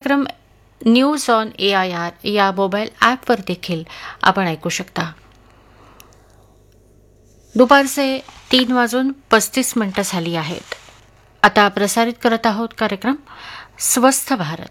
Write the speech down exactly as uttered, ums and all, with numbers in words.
कार्यक्रम news on A I R या mobile ॲपवर देखील आपण ऐकू शकता. दुपारचे तीन वाजून पस्तीस मिनिटं झाली आहेत. आता प्रसारित करत आहोत कार्यक्रम स्वस्थ भारत.